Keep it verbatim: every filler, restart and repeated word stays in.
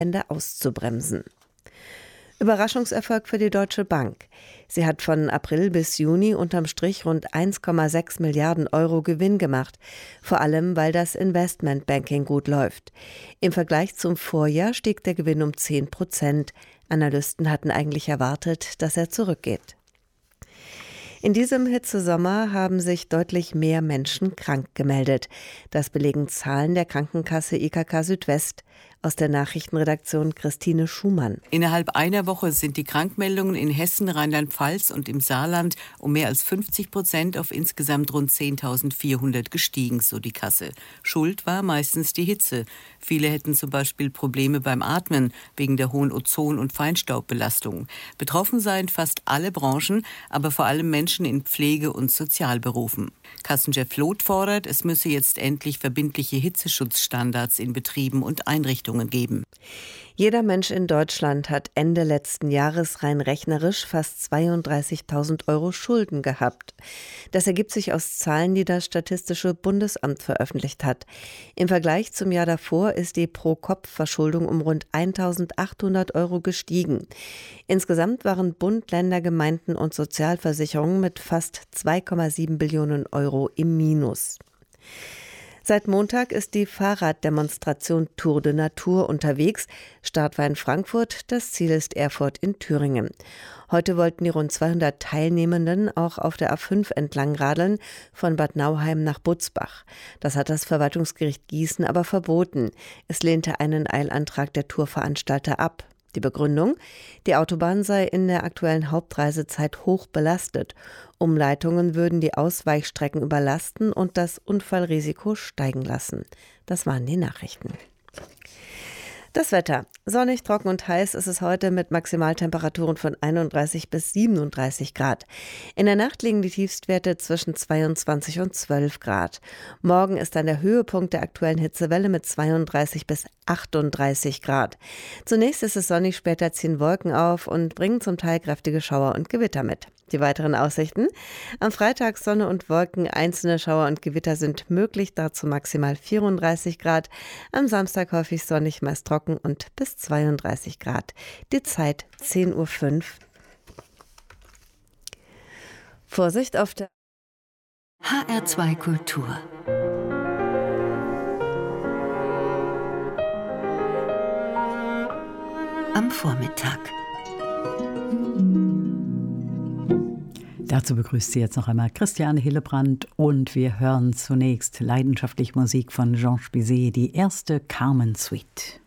Ende auszubremsen. Überraschungserfolg für die Deutsche Bank. Sie hat von April bis Juni unterm Strich rund eins Komma sechs Milliarden Euro Gewinn gemacht, vor allem weil das Investmentbanking gut läuft. Im Vergleich zum Vorjahr stieg der Gewinn um zehn Prozent. Analysten hatten eigentlich erwartet, dass er zurückgeht. In diesem Hitzesommer haben sich deutlich mehr Menschen krank gemeldet. Das belegen Zahlen der Krankenkasse I K K Südwest. Aus der Nachrichtenredaktion Christine Schumann. Innerhalb einer Woche sind die Krankmeldungen in Hessen, Rheinland-Pfalz und im Saarland um mehr als fünfzig Prozent auf insgesamt rund zehntausendvierhundert gestiegen, so die Kasse. Schuld war meistens die Hitze. Viele hätten zum Beispiel Probleme beim Atmen wegen der hohen Ozon- und Feinstaubbelastung. Betroffen seien fast alle Branchen, aber vor allem Menschen in Pflege- und Sozialberufen. Kassenchef Loth fordert, es müsse jetzt endlich verbindliche Hitzeschutzstandards in Betrieben und Einrichtungen geben. Jeder Mensch in Deutschland hat Ende letzten Jahres rein rechnerisch fast zweiunddreißigtausend Euro Schulden gehabt. Das ergibt sich aus Zahlen, die das Statistische Bundesamt veröffentlicht hat. Im Vergleich zum Jahr davor ist die Pro-Kopf-Verschuldung um rund eintausendachthundert Euro gestiegen. Insgesamt waren Bund, Länder, Gemeinden und Sozialversicherungen mit fast zwei Komma sieben Billionen Euro im Minus. Seit Montag ist die Fahrraddemonstration Tour de Natur unterwegs. Start war in Frankfurt, das Ziel ist Erfurt in Thüringen. Heute wollten die rund zweihundert Teilnehmenden auch auf der A fünf entlang radeln, von Bad Nauheim nach Butzbach. Das hat das Verwaltungsgericht Gießen aber verboten. Es lehnte einen Eilantrag der Tourveranstalter ab. Die Begründung: Die Autobahn sei in der aktuellen Hauptreisezeit hoch belastet. Umleitungen würden die Ausweichstrecken überlasten und das Unfallrisiko steigen lassen. Das waren die Nachrichten. Das Wetter. Sonnig, trocken und heiß ist es heute mit Maximaltemperaturen von einunddreißig bis siebenunddreißig Grad. In der Nacht liegen die Tiefstwerte zwischen zweiundzwanzig und zwölf Grad. Morgen ist dann der Höhepunkt der aktuellen Hitzewelle mit zweiunddreißig bis achtunddreißig Grad. Zunächst ist es sonnig, später ziehen Wolken auf und bringen zum Teil kräftige Schauer und Gewitter mit. Die weiteren Aussichten: Am Freitag Sonne und Wolken, einzelne Schauer und Gewitter sind möglich, dazu maximal vierunddreißig Grad. Am Samstag häufig sonnig, meist trocken und bis zweiunddreißig Grad. Die Zeit zehn Uhr fünf. Vorsicht auf der H R zwei Kultur. Am Vormittag. Dazu begrüßt sie jetzt noch einmal Christiane Hillebrand und wir hören zunächst leidenschaftlich Musik von Georges Bizet, die erste Carmen Suite.